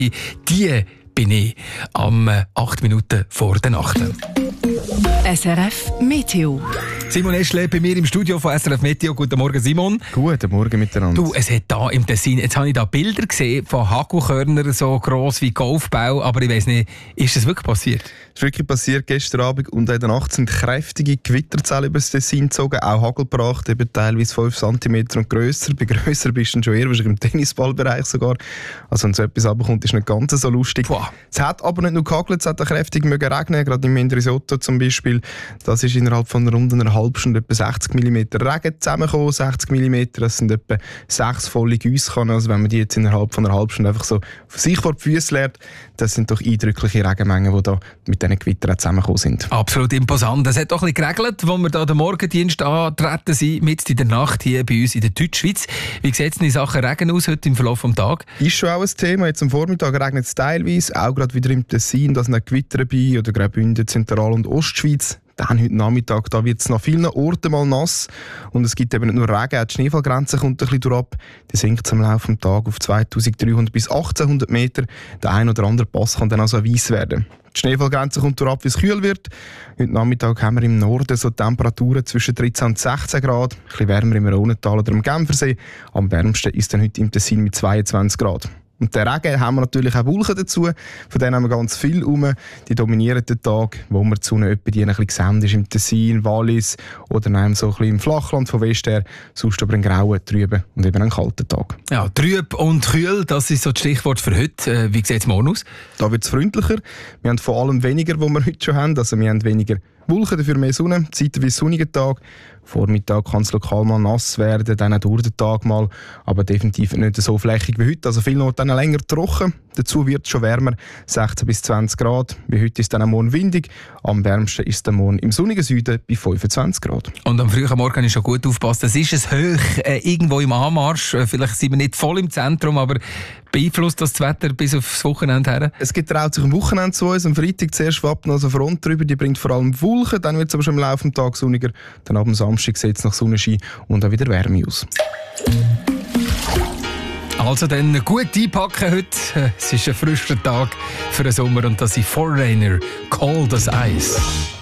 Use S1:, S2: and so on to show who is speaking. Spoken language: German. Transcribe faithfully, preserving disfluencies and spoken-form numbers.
S1: Die bin ich am acht Minuten vor der Nacht.
S2: S R F Meteo.
S1: Simon Eschle bei mir im Studio von S R F Meteo. Guten Morgen, Simon.
S3: Guten Morgen miteinander.
S1: Du, es hat da im Tessin, jetzt habe ich da Bilder gesehen von Hagelkörnern, so gross wie Golfbau, aber ich weiss nicht, ist das wirklich passiert?
S3: Es ist wirklich passiert gestern Abend und in der Nacht sind kräftige Gewitterzellen über das Tessin gezogen, auch Hagel gebracht, eben teilweise fünf Zentimeter und grösser. Bei grösser bist du dann schon eher wahrscheinlich im Tennisballbereich sogar. Also wenn so etwas runterkommt, ist nicht ganz so lustig.
S1: Boah.
S3: Es hat aber nicht nur gehagelt, es hat auch kräftig mögen regnen, gerade im Mendrisotto zum Beispiel. Das ist innerhalb von rund einer halben Stunde etwa sechzig Millimeter Regen zusammengekommen. sechzig Millimeter, das sind etwa sechs volle Gießkannen. Also wenn man die jetzt innerhalb von einer halben Stunde einfach so für sich vor die Füße leert, das sind doch eindrückliche Regenmengen, die da mit diesen Gewittern zusammengekommen sind.
S1: Absolut imposant. Es hat doch ein bisschen geregelt, als wir da den Morgendienst antreten sind, mitten in der Nacht hier bei uns in der Deutschschweiz. Wie sieht es in Sachen Regen aus heute im Verlauf des Tages?
S3: Ist schon auch ein Thema. Jetzt am Vormittag regnet es teilweise, auch gerade wieder im Tessin, da sind auch Gewitter dabei, oder Graubünden, Zentral- und Ostschweiz. Dann heute Nachmittag, da wird es nach vielen Orten mal nass. Und es gibt eben nicht nur Regen, auch die Schneefallgrenze kommt ein bisschen durchab. Die sinkt am Laufe des Tages auf zweitausenddreihundert bis achtzehnhundert Meter. Der ein oder andere Pass kann dann also weiss werden. Die Schneefallgrenze kommt durchab, wie es kühl wird. Heute Nachmittag haben wir im Norden so Temperaturen zwischen dreizehn und sechzehn Grad. Ein bisschen wärmer im Rhonental oder am Genfersee. Am wärmsten ist dann heute im Tessin mit zweiundzwanzig Grad. Und den Regen haben wir natürlich auch Wolken dazu. Von denen haben wir ganz viel rum. Die dominieren den Tag, wo wir die Sonne etwa die ein bisschen gesendet ist im Tessin, Wallis oder nein, so ein bisschen im Flachland von West her. Sonst aber einen grauen, trüben und eben einen kalten Tag.
S1: Ja, trüb und kühl, das ist so das Stichwort für heute. Wie sieht es morgen aus?
S3: Da wird es freundlicher. Wir haben vor allem weniger, was wir heute schon haben. Also wir haben weniger Wolken, dafür mehr Sonne, zeitweise sonniger Tag. Vormittag kann es lokal mal nass werden, dann auch durch den Tag mal, aber definitiv nicht so flächig wie heute. Also viel Orte dann länger trocken. Dazu wird es schon wärmer, sechzehn bis zwanzig Grad. Wie heute ist es dann am Morgen windig. Am wärmsten ist der Morgen im sonnigen Süden bei fünfundzwanzig Grad.
S1: Und am frühen Morgen habe ich schon gut aufgepasst. Es ist es hoch, äh, irgendwo im Anmarsch. Äh, vielleicht sind wir nicht voll im Zentrum, aber beeinflusst das, das Wetter bis aufs Wochenende her?
S3: Es getraut sich am Wochenende zu uns. Am Freitag zuerst schwappt noch eine Front drüber, die bringt vor allem Wolken. Dann wird es aber schon im Laufe des Tages sonniger. Dann ab dem Samstag sieht es nach Sonnenschein und auch wieder Wärme aus.
S1: Also dann gut einpacken heute. Es ist ein frischer Tag für den Sommer und das sind Foreigner, Cold as Ice.